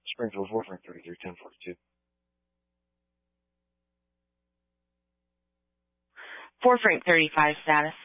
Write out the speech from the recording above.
Springfield 4, Frank 33, 1042. 4 Frank 35 status.